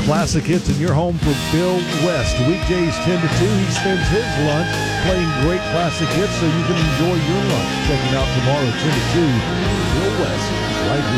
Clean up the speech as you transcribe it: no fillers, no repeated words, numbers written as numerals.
Classic hits in your home for Bill West. Weekdays 10 to 2. He spends his lunch playing great classic hits so you can enjoy your lunch. Check him out tomorrow 10 to 2. Bill West, right here.